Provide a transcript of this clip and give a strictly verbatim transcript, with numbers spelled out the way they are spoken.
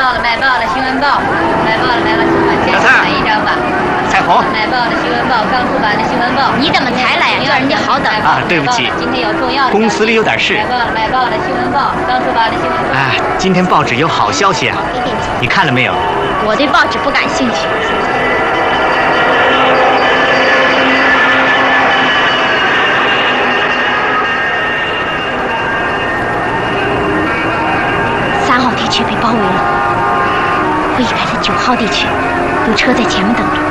报了，卖报了，新闻报，卖报了，买了新闻，先买一张吧。 彩虹， 卖报的新闻报，刚出版的新闻报。 你怎么才来呀？叫人家好等啊，对不起， 今天有重要的。 公司里有点事。 卖报了，卖报的新闻报，刚出版的新闻报。 哎，今天报纸有好消息啊！你看了没有？ 我对报纸不感兴趣。三号地区被包围了，我已开在九号地区，有车在前面等着。